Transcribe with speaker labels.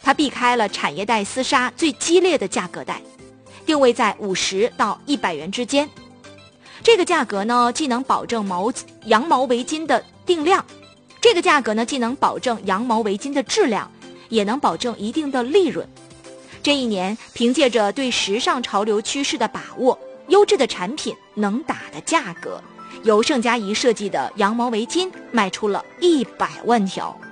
Speaker 1: 它避开了产业带厮杀最激烈的价格带，定位在50到100元之间。这个价格呢，既能保证羊毛围巾的定量，这个价格呢，既能保证羊毛围巾的质量，也能保证一定的利润。这一年，凭借着对时尚潮流趋势的把握，优质的产品，能打的价格，由盛佳怡设计的羊毛围巾卖出了100万条。